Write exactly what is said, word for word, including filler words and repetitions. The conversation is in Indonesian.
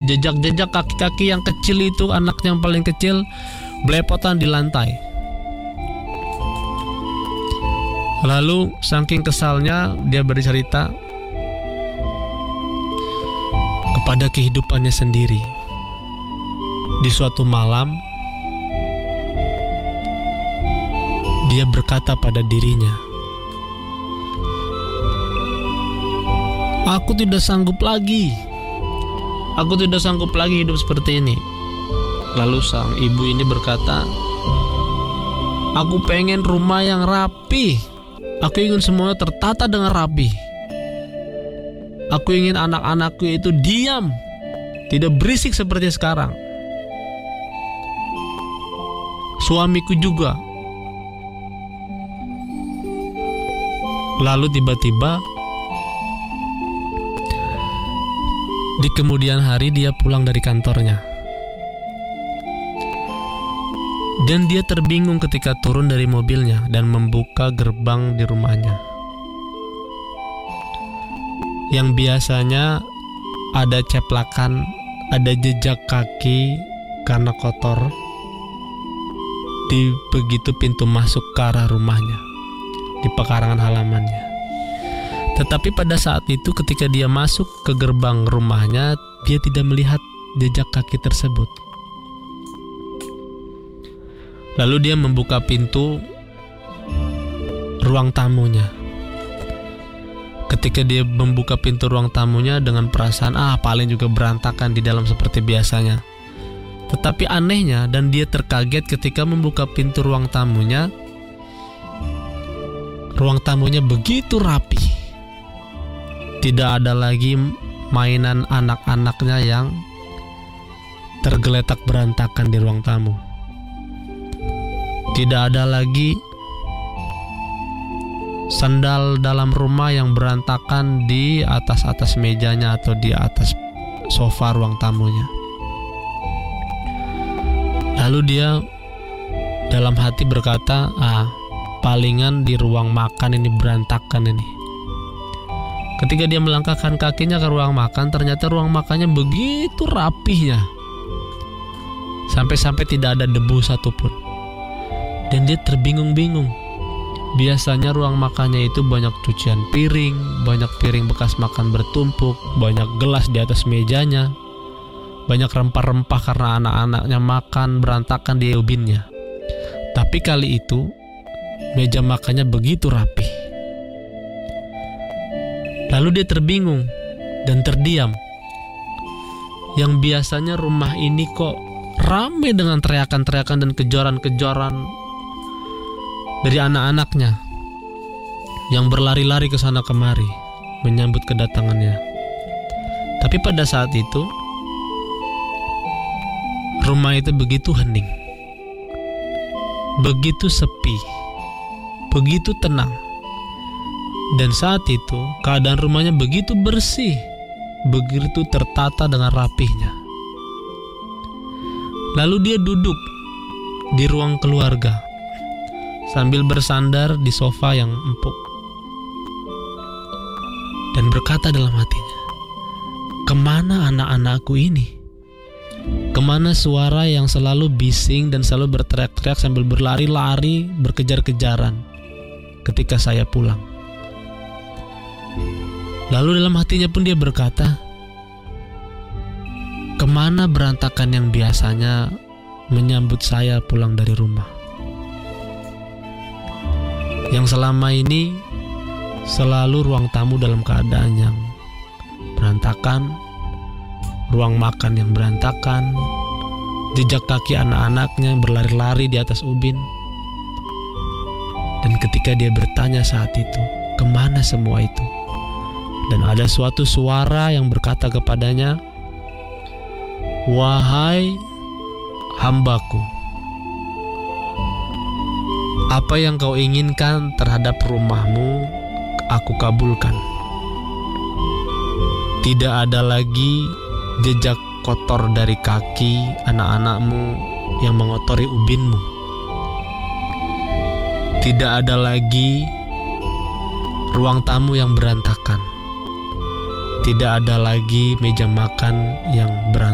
jejak-jejak kaki-kaki yang kecil itu, anaknya yang paling kecil, belepotan di lantai. Lalu saking kesalnya dia bercerita kepada kehidupannya sendiri. Di suatu malam dia berkata pada dirinya, "Aku tidak sanggup lagi. Aku tidak sanggup lagi hidup seperti ini." Lalu sang ibu ini berkata, "Aku pengen rumah yang rapi. Aku ingin semuanya tertata dengan rapi. Aku ingin anak-anakku itu diam, tidak berisik seperti sekarang. Suamiku juga." Lalu tiba-tiba di kemudian hari dia pulang dari kantornya. Dan dia terbingung ketika turun dari mobilnya dan membuka gerbang di rumahnya. Yang biasanya ada ceplakan, ada jejak kaki karena kotor di begitu pintu masuk ke arah rumahnya, di pekarangan halamannya. Tetapi pada saat itu ketika dia masuk ke gerbang rumahnya, dia tidak melihat jejak kaki tersebut. Lalu dia membuka pintu ruang tamunya. Ketika dia membuka pintu ruang tamunya dengan perasaan, ah paling juga berantakan di dalam seperti biasanya. Tetapi anehnya, dan dia terkaget ketika membuka pintu ruang tamunya, ruang tamunya begitu rapi. Tidak ada lagi mainan anak-anaknya yang tergeletak berantakan di ruang tamu. Tidak ada lagi sandal dalam rumah yang berantakan di atas-atas mejanya atau di atas sofa ruang tamunya. Lalu dia dalam hati berkata, ah palingan di ruang makan ini berantakan ini. Ketika dia melangkahkan kakinya ke ruang makan, ternyata ruang makannya begitu rapihnya, sampai-sampai tidak ada debu satupun. Dan dia terbingung-bingung. Biasanya ruang makannya itu banyak cucian piring, banyak piring bekas makan bertumpuk, banyak gelas di atas mejanya, banyak rempah-rempah karena anak-anaknya makan berantakan di ubinnya. Tapi kali itu meja makannya begitu rapi. Lalu dia terbingung dan terdiam. Yang biasanya rumah ini kok ramai dengan teriakan-teriakan dan kejoran-kejoran dari anak-anaknya yang berlari-lari ke sana kemari menyambut kedatangannya. Tapi pada saat itu rumah itu begitu hening, begitu sepi, begitu tenang. Dan saat itu keadaan rumahnya begitu bersih, begitu tertata dengan rapihnya. Lalu dia duduk di ruang keluarga sambil bersandar di sofa yang empuk dan berkata dalam hatinya, "Kemana anak-anakku ini? Kemana suara yang selalu bising dan selalu berteriak-teriak sambil berlari-lari, berkejar-kejaran ketika saya pulang?" Lalu dalam hatinya pun dia berkata, "Kemana berantakan yang biasanya menyambut saya pulang dari rumah? Yang selama ini selalu ruang tamu dalam keadaan yang berantakan, ruang makan yang berantakan, jejak kaki anak-anaknya yang berlari-lari di atas ubin." Dan ketika dia bertanya saat itu, kemana semua itu? Dan ada suatu suara yang berkata kepadanya, "Wahai hambaku, apa yang kau inginkan terhadap rumahmu, aku kabulkan. Tidak ada lagi jejak kotor dari kaki anak-anakmu yang mengotori ubinmu. Tidak ada lagi ruang tamu yang berantakan. Tidak ada lagi meja makan yang berantakan.